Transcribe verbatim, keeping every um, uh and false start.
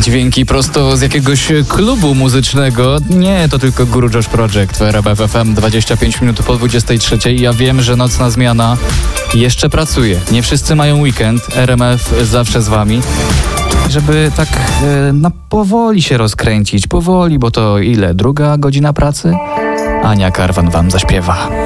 Dźwięki prosto z jakiegoś klubu muzycznego. Nie, to tylko Guru Josh Project w R M F F M, dwadzieścia pięć minut po dwudziestej trzeciej. Ja wiem, że nocna zmiana jeszcze pracuje. Nie wszyscy mają weekend. R M F zawsze z wami. Żeby tak e, na powoli się rozkręcić. Powoli, bo to ile? Druga godzina pracy? Ania Karwan wam zaśpiewa.